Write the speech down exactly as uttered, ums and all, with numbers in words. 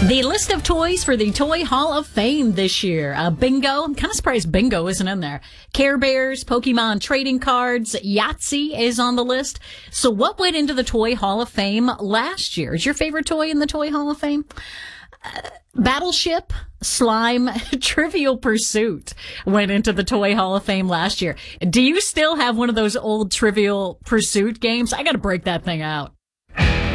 The list of toys for the Toy Hall of Fame this year. Uh, bingo. I'm kind of surprised bingo isn't in there. Care Bears, Pokemon trading cards, Yahtzee is on the list. So what went into the Toy Hall of Fame last year? Is your favorite toy in the Toy Hall of Fame? Uh, Battleship, Slime, Trivial Pursuit went into the Toy Hall of Fame last year. Do you still have one of those old Trivial Pursuit games? I gotta break that thing out.